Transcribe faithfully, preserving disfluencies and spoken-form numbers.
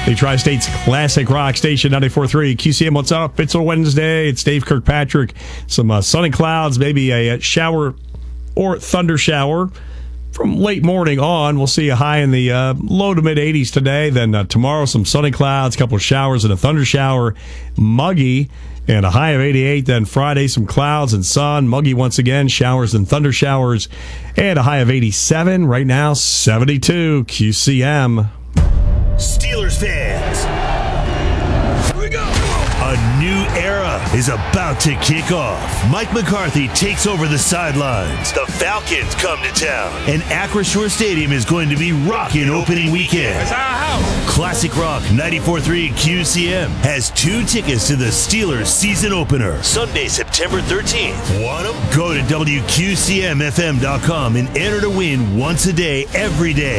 the Tri-State's Classic Rock Station, ninety-four point three. Q C M, what's up? It's a Wednesday. It's Dave Kirkpatrick. Some uh, sunny clouds, maybe a shower or thunder shower. From late morning on, we'll see a high in the uh, low to mid eighties today. Then uh, tomorrow, some sunny clouds, a couple of showers and a thunder shower. Muggy and a high of eighty-eight. Then Friday, some clouds and sun. Muggy once again, showers and thunder showers. And a high of eighty-seven. Right now, seventy-two. Q C M. Steelers fans, here we go. A new era is about to kick off. Mike McCarthy takes over the sidelines. The Falcons come to town, and Acrisure Stadium is going to be rocking opening weekend. It's our house. Classic Rock ninety-four point three Q C M has two tickets to the Steelers season opener, Sunday, September thirteenth. Want them? Go to W Q C M F M dot com and enter to win once a day, every day.